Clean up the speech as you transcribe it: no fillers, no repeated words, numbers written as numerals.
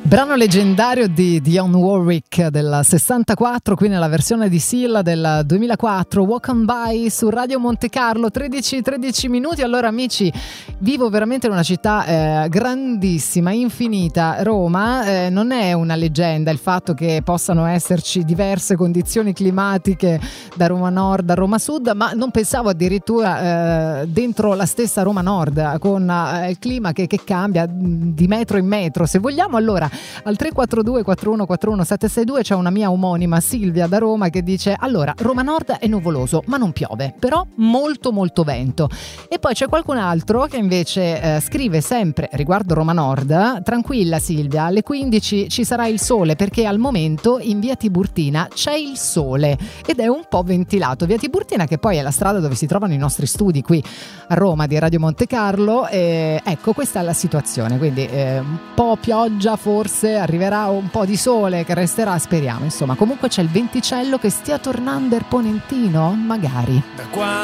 Brano leggendario di Dionne Warwick del 64, qui nella versione di Silla del 2004, Walk on By su Radio Monte Carlo, 13 minuti. Allora amici, vivo veramente in una città grandissima, infinita. Roma non è una leggenda il fatto che possano esserci diverse condizioni climatiche da Roma Nord a Roma Sud, ma non pensavo addirittura dentro la stessa Roma Nord con il clima che cambia di metro in metro, se vogliamo. Allora al 342 4141 762 c'è una mia omonima Silvia da Roma che dice: allora Roma Nord è nuvoloso ma non piove, però molto molto vento. E poi c'è qualcun altro che invece scrive sempre riguardo Roma Nord: tranquilla Silvia, alle 15 ci sarà il sole, perché al momento in via Tiburtina c'è il sole ed è un po' ventilato. Via Tiburtina, che poi è la strada dove si trovano i nostri studi qui a Roma di Radio Monte Carlo. Ecco, questa è la situazione, quindi un po' pioggia, forse arriverà un po' di sole che resterà, speriamo. Insomma, comunque c'è il venticello che stia tornando il ponentino, magari.